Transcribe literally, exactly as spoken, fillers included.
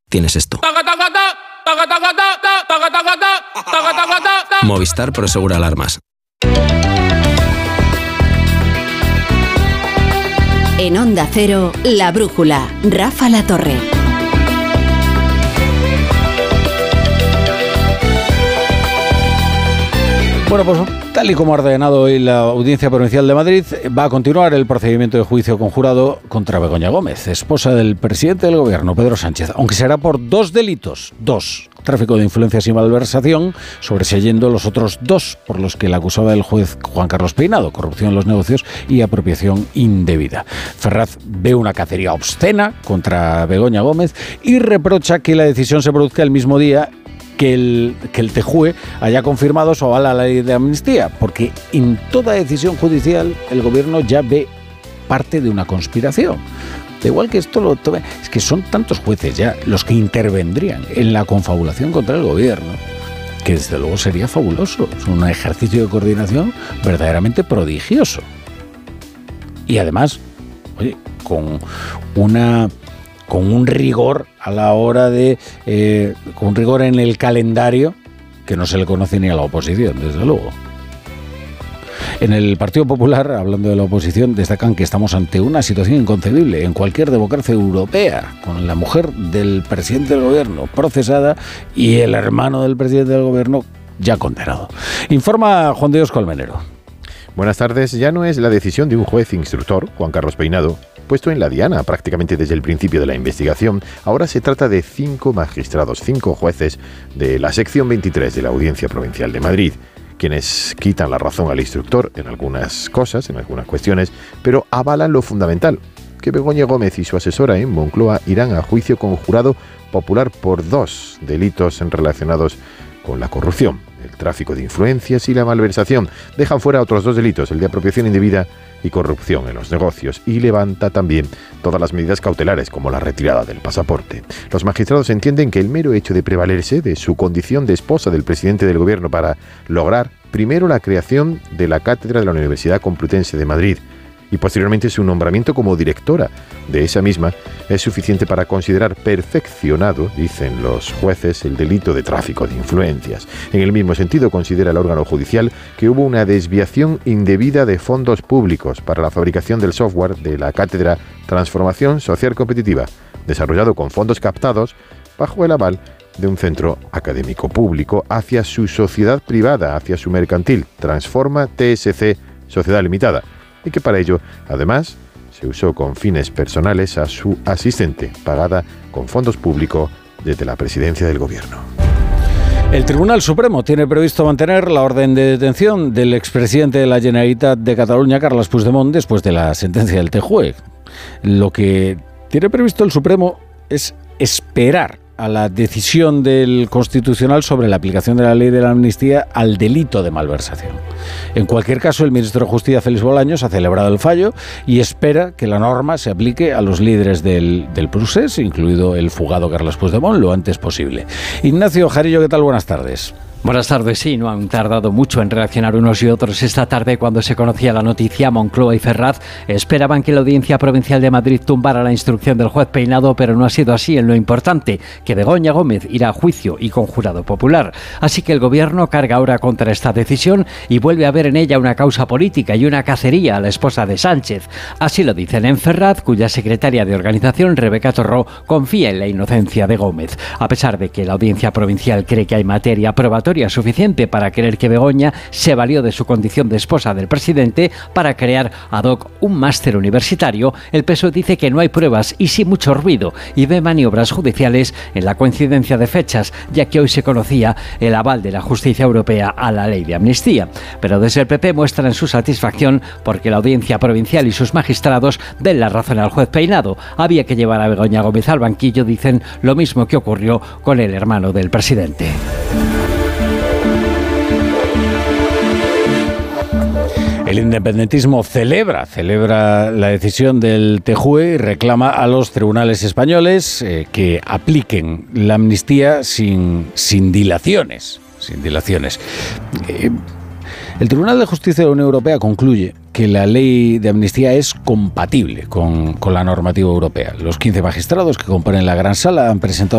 tienes esto. Movistar Prosegura Alarmas. En Onda Cero, La Brújula, Rafa La Torre. Bueno, pues tal y como ha ordenado hoy la Audiencia Provincial de Madrid, va a continuar el procedimiento de juicio conjurado contra Begoña Gómez, esposa del presidente del Gobierno, Pedro Sánchez, aunque será por dos delitos, dos, tráfico de influencias y malversación, sobreseyendo los otros dos por los que la acusaba el juez Juan Carlos Peinado, corrupción en los negocios y apropiación indebida. Ferraz ve una cacería obscena contra Begoña Gómez y reprocha que la decisión se produzca el mismo día que el, que el T J U E haya confirmado su aval a la ley de amnistía, porque en toda decisión judicial el gobierno ya ve parte de una conspiración. Da igual que esto lo tome, es que son tantos jueces ya los que intervendrían en la confabulación contra el gobierno, que desde luego sería fabuloso. Es un ejercicio de coordinación verdaderamente prodigioso. Y además, oye, con una... con un rigor a la hora de... Eh, con un rigor en el calendario que no se le conoce ni a la oposición, desde luego. En el Partido Popular, hablando de la oposición, destacan que estamos ante una situación inconcebible en cualquier democracia europea, con la mujer del presidente del gobierno procesada y el hermano del presidente del gobierno ya condenado. Informa Juan de Dios Colmenero. Buenas tardes. Ya no es la decisión de un juez instructor, Juan Carlos Peinado, puesto en la diana prácticamente desde el principio de la investigación. Ahora se trata de cinco magistrados, cinco jueces de la sección veintitrés de la Audiencia Provincial de Madrid, quienes quitan la razón al instructor en algunas cosas, en algunas cuestiones, pero avalan lo fundamental, que Begoña Gómez y su asesora en Moncloa irán a juicio con jurado popular por dos delitos relacionados con la corrupción, el tráfico de influencias y la malversación. Dejan fuera otros dos delitos, el de apropiación indebida y corrupción en los negocios, y levanta también todas las medidas cautelares, como la retirada del pasaporte. Los magistrados entienden que el mero hecho de prevalerse de su condición de esposa del presidente del gobierno para lograr primero la creación de la cátedra de la Universidad Complutense de Madrid y posteriormente su nombramiento como directora de esa misma es suficiente para considerar perfeccionado, dicen los jueces, el delito de tráfico de influencias. En el mismo sentido, considera el órgano judicial que hubo una desviación indebida de fondos públicos para la fabricación del software de la cátedra Transformación Social Competitiva, desarrollado con fondos captados bajo el aval de un centro académico público hacia su sociedad privada, hacia su mercantil, Transforma T S C Sociedad Limitada, y que para ello, además, se usó con fines personales a su asistente, pagada con fondos públicos desde la presidencia del gobierno. El Tribunal Supremo tiene previsto mantener la orden de detención del expresidente de la Generalitat de Cataluña, Carles Puigdemont, después de la sentencia del T J U E. Lo que tiene previsto el Supremo es esperar a la decisión del Constitucional sobre la aplicación de la ley de la amnistía al delito de malversación. En cualquier caso, el ministro de Justicia, Félix Bolaños, ha celebrado el fallo y espera que la norma se aplique a los líderes del, del procés, incluido el fugado Carles Puigdemont, lo antes posible. Ignacio Jarillo, ¿qué tal? Buenas tardes. Buenas tardes. Sí, no han tardado mucho en reaccionar unos y otros. Esta tarde, cuando se conocía la noticia, Moncloa y Ferraz esperaban que la Audiencia Provincial de Madrid tumbara la instrucción del juez Peinado, pero no ha sido así en lo importante, que Begoña Gómez irá a juicio y con jurado popular. Así que el gobierno carga ahora contra esta decisión y vuelve a ver en ella una causa política y una cacería a la esposa de Sánchez. Así lo dicen en Ferraz, cuya secretaria de organización, Rebeca Torró, confía en la inocencia de Gómez. A pesar de que la Audiencia Provincial cree que hay materia probatoria suficiente para creer que Begoña se valió de su condición de esposa del presidente para crear ad hoc un máster universitario, el P S O E dice que no hay pruebas y sí mucho ruido y ve maniobras judiciales en la coincidencia de fechas, ya que hoy se conocía el aval de la justicia europea a la ley de amnistía. Pero desde el P P muestran su satisfacción porque la Audiencia Provincial y sus magistrados den la razón al juez Peinado. Había que llevar a Begoña Gómez al banquillo, dicen, lo mismo que ocurrió con el hermano del presidente. El independentismo celebra, celebra la decisión del T J U E y reclama a los tribunales españoles eh, que apliquen la amnistía sin, sin dilaciones. Sin dilaciones. Eh, el Tribunal de Justicia de la Unión Europea concluye que la ley de amnistía es compatible con, con la normativa europea. Los quince magistrados que componen la Gran Sala han presentado